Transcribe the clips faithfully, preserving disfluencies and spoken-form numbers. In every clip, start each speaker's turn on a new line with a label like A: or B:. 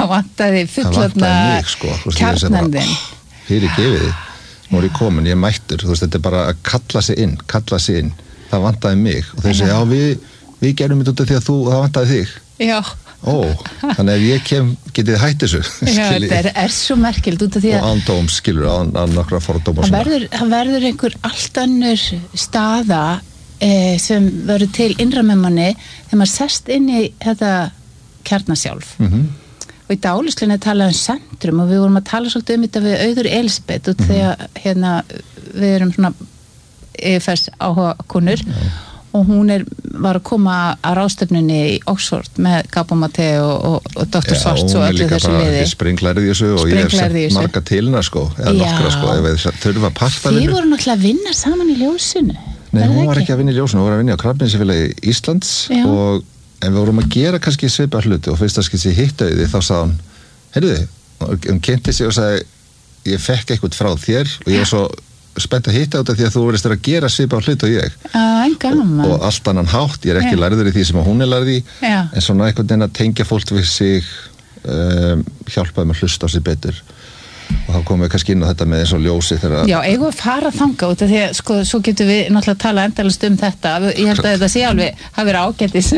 A: það vantaði fullorðna
B: sko,
A: kjarnandinn.
B: Fyrir gefið þið, nú er ég komin, ég er mættur, þú veist, þetta er bara að kalla sig inn, kalla sig inn, það vantaði mig og þeir segja, já, við, við gerum þetta út af því að þú, það vantaði þig.
A: Já.
B: Ó, þannig að ef ég kem, getið hætt þessu.
A: Já, þetta er, er svo merkild út af því að...
B: Og ándóm, skilur, án, án nokkra fordóma og
A: svona. Það verður, það verður einhver allt önnur staða eh, sem verður til innra með manni þegar maður sest inn í þetta kjarna sjálf.
B: Mhm.
A: Og í dálislunni talaði um centrum og við vorum að tala svolítið um þetta við Auður Elisabeth og
B: mm-hmm.
A: þegar hérna, við erum svona yfirfærs áhuga konur mm-hmm. og hún er, var að koma að ráðstöfnunni í Oxford með Gabo Matteo og, og, og doktor Svarts og öllu þessu liði.
B: Já, hún er líka bara springlærið í þessu og ég hef sett marga tilina sko, eða nokkra sko, ef við þurfum að parta
A: vinnu. Þið voru náttúrulega að vinna saman í ljósinu.
B: Nei, hún var ekki að vinna í ljósinu, hún var að vinna á Krabbameinsfélagi Íslands og en við vorum að gera kannski svipað hluti og fyrst að skilsi hittauði þá sagði hann, heyrðu, hún kynnti sig og sagði, ég fekk eitthvað frá þér og ég var svo spennt að hitta út af því að þú verðist að gera svipað hluti og ég.
A: Ah, gaman.
B: Og, og allt annan hátt, ég er ekki lærður í því sem hún er lærð í,
A: Já.
B: En svona einhvern veginn að tengja fólk við sig, um, hjálpaði með að hlusta á sig betur. Og þá komum við kannski inn á þetta með eins og ljósi þegar...
A: Já, eigum við fara þanga út af því að sko, svo getum við náttúrulega tala endalast um þetta. Ég held að þetta sé alveg hafi verið ágætis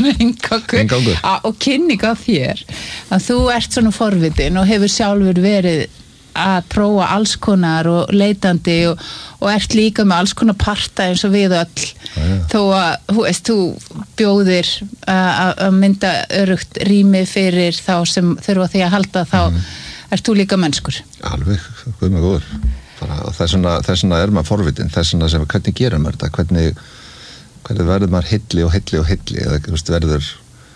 B: Inngangur
A: og kynning á þér að þú ert svona forvitin og hefur sjálfur verið að prófa alls konar og leitandi og, og ert líka með alls konar parta eins og við öll
B: ah, ja.
A: þó að, þú veist, þú bjóðir að mynda örugt rými fyrir þá sem þurfa því að halda þá mm. ert þú líka mennskur?
B: Alveg, guð mig góður. Þessuna, þessuna er maður forvitin, þessuna sem hvernig gerum maður þetta, hvernig, hvernig verður maður hilli og hilli og hilli, eða þú veist, verður,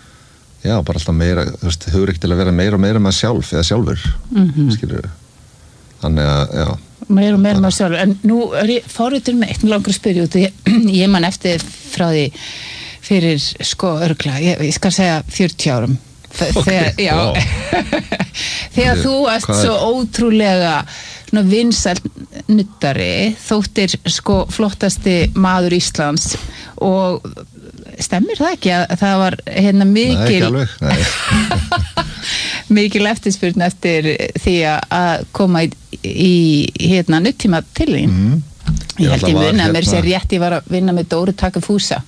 B: já, bara alltaf meira, þú veist, hugrekkt til að vera meira og meira maður sjálf, eða sjálfur,
A: mm-hmm.
B: skilur, þannig að, já.
A: Meira og meira maður sjálfur, en nú er ég forvitin með eitt með langar að spyrja út, ég, ég man eftir frá því fyrir, sko, örgla, ég, ég skal segja fjörutíu árum. Þegar,
B: okay,
A: já,
B: wow.
A: þegar þú ert svo ótrúlega vinsæll nuttari, þóttir sko flottasti maður Íslands og stemmir það ekki að það var hérna mikil
B: Nei, ekki alveg, nei.
A: mikil eftirspurn eftir því að koma í, í hérna nuttíma til þín
B: mm.
A: ég held ég vinna, mér sé rétt ég var að vinna með Dóru Takafúsa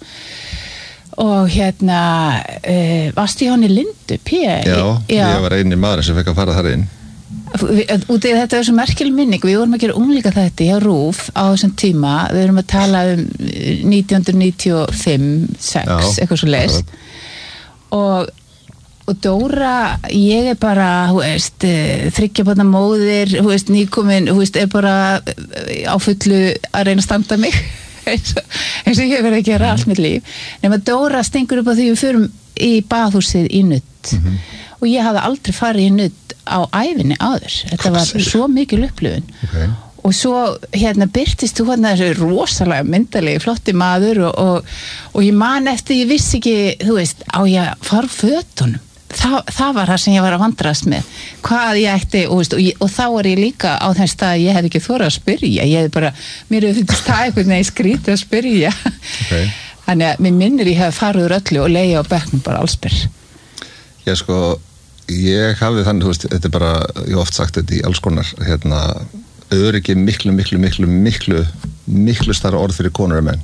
A: og hérna uh, varstu hjá henni Lindu P?
B: Já, já, ég var eini maður sem fekk að fara þar inn
A: út í þetta er svo merkileg minning við vorum að gera unglinga þetta hjá RÚV á þessum tíma, við vorum að tala um nítján hundruð níutíu og fimm sex, eitthvað svo leist og, og Dóra ég er bara, hú veist þriggja barna móðir, hú veist nýkomin, hú veist, er bara á fullu að reyna að standa mig eins og, eins og ég hef verið að gera allt mitt líf nema Dóra stengur upp á því við förum í baðhúsið í nutt
B: mm-hmm.
A: og ég hafði aldrei farið í nutt á ævinni áður, þetta var svo mikil upplifun
B: okay.
A: og svo hérna byrtist þú hérna þessu rosalega myndalegi, flotti maður og, og, og ég man eftir, ég vissi ekki þú veist, á ég að fara fötunum Þa, það var það sem ég var að vandrast með hvað ég ætti og, veist, og, ég, og þá er ég líka á þess stað að ég hef ekki þorað að spyrja ég hef bara, mér hefur finnst það eitthvað neði skrítið að spyrja
B: okay.
A: þannig að mér minnir ég hef farið úr öllu og leiði á bekknum bara allsbyr
B: Já sko ég hafði þannig, þú veist, þetta er bara ég hef oft sagt þetta í alls konar hérna, öryggi miklu, miklu, miklu miklu, miklu starra orð fyrir konur en menn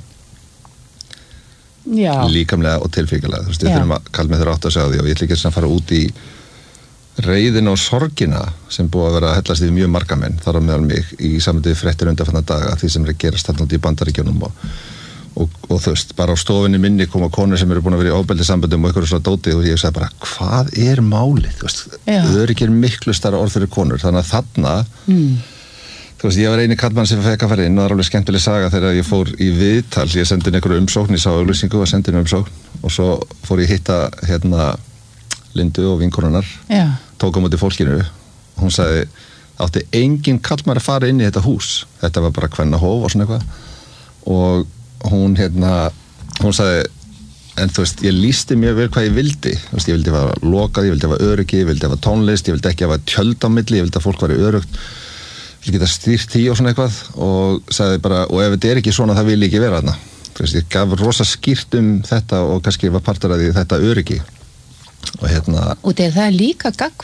A: Já.
B: líkamlega og tilfíkilega þú veist, við þurfum að kalla með þér átt að segja því og ég ætla ekki að fara út í reiðina og sorgina sem búið að vera að hellast yfir mjög marga menn þar á meðal mig í samöndu fréttir undanfarna daga því sem er að gerast þarna út í Bandaríkjunum og, og, og þú veist, bara á stofinni minni koma konur sem eru búin að vera í ofbeldissamböndum og eitthvað svona dóti og ég sagði bara, hvað er málið? Þú veist, öryggið er miklu stærra orð fyrir konur þannig að þarna mm. Þú veist, ég var eini kallmann sem fekk að fara inn og það er alveg skemmtileg saga þegar ég fór í viðtal ég sendi inn einhverju umsókn, ég sá auglýsingu og sendi inn umsókn og svo fór ég hitta hérna Lindu og vinkonunnar
A: Já.
B: tók á móti fólkinu og hún sagði, átti engin kallmann að fara inn í þetta hús þetta var bara kvennahóf og svona eitthvað og hún hérna hún sagði, en þú veist, ég lýsti mjög vel hvað ég vildi þú veist, ég vildi hafa lokað, ég vildi hafa öryggi ég vildi hafa tónlist, ég vildi ekki hafa tjöld á milli ég vildi að fólk væri öruggt ég geta stýrt því og svona eitthvað og sagði bara, og ef þetta er ekki svona það vil ég ekki vera þarna þú veist, ég gaf rosa skýrt um þetta og kannski var partur af því þetta öryggi og hérna
A: og það er líka gagvart